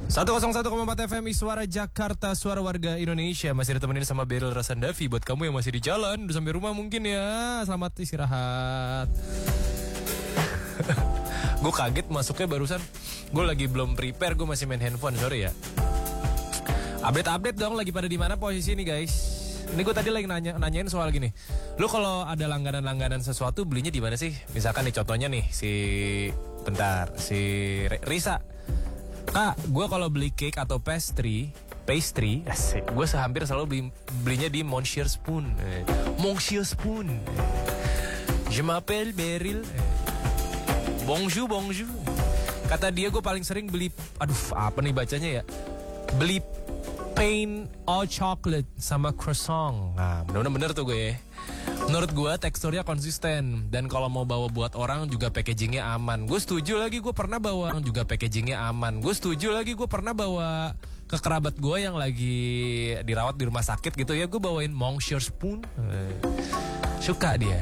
101,4 FM Suara Jakarta, suara warga Indonesia. Masih ditemenin sama Beryl Rasandavi. Buat kamu yang masih di jalan, udah sampai rumah mungkin ya, selamat istirahat. Gue kaget masuknya barusan. Gue lagi belum prepare, gue masih main handphone, sorry ya. Update dong, lagi pada di mana posisi nih guys? Ini gue tadi lagi nanyain soal gini. Lu kalau ada langganan sesuatu belinya di mana sih? Misalkan nih contohnya nih si Risa. Kak, gue kalau beli cake atau pastry, gue hampir selalu belinya di Monsieur Spoon. Je m'appelle Beryl. Bonjour. Kata dia gue paling sering beli, apa nih bacanya ya? Beli pain au chocolate sama croissant. Nah, bener-bener tuh gue. Menurut gue teksturnya konsisten. Dan kalau mau bawa buat orang juga packagingnya aman. Gue setuju lagi, gue pernah bawa ke kerabat gue yang lagi dirawat di rumah sakit gitu ya. Gue bawain Monsieur Spoon. Suka dia.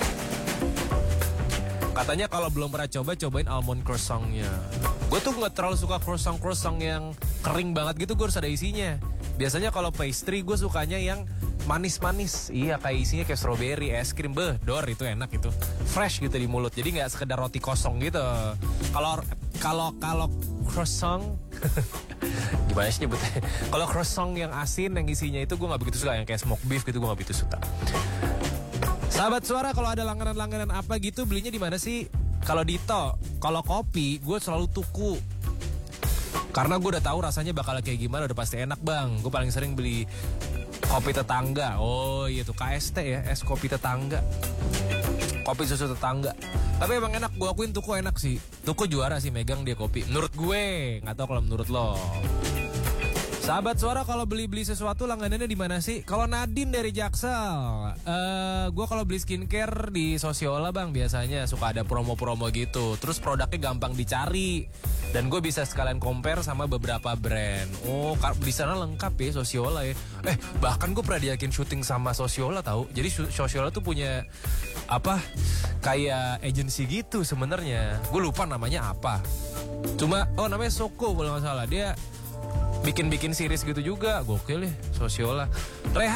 Katanya kalau belum pernah cobain almond croissantnya. Gue tuh gak terlalu suka croissant yang kering banget gitu. Gue harus ada isinya. Biasanya kalau pastry gue sukanya yang manis-manis. Iya, kayak isinya kayak strawberry, es krim. Dor, itu enak gitu. Fresh gitu di mulut. Jadi gak sekedar roti kosong gitu. Kalau croissant gimana sih nyebutnya? Kalau croissant yang asin yang isinya itu gue gak begitu suka. Yang kayak smoked beef gitu gue gak begitu suka. Sahabat suara, kalau ada langganan apa gitu belinya di mana sih? Kalau Dito, kalau kopi gue selalu tuku. Karena gue udah tahu rasanya bakal kayak gimana, udah pasti enak bang. Gue paling sering beli kopi tetangga. Oh iya tuh KST ya, es kopi tetangga. Kopi susu tetangga. Tapi emang enak, gue akuin Tuku enak sih. Tuku juara sih megang dia kopi. Menurut gue, nggak tahu kalau menurut lo. Sahabat suara, kalau beli sesuatu langganannya di mana sih? Kalau Nadine dari Jaksel, gue kalau beli skincare di Sosiola bang, biasanya suka ada promo-promo gitu. Terus produknya gampang dicari dan gue bisa sekalian compare sama beberapa brand. Oh, di sana lengkap ya Sosiola ya. Bahkan gue pernah diakin syuting sama Sosiola tahu. Jadi Sosiola tuh punya kayak agency gitu sebenarnya. Gue lupa namanya apa. Cuma namanya Soko kalau nggak salah. Dia bikin series gitu juga. Gokil ya Sosiola.